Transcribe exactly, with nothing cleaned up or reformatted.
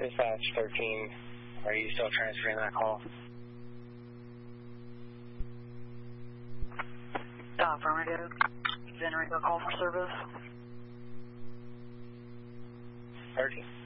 Dispatch thirteen, are you still transferring that call? Uh, affirmative. Generating a call for service. thirteen.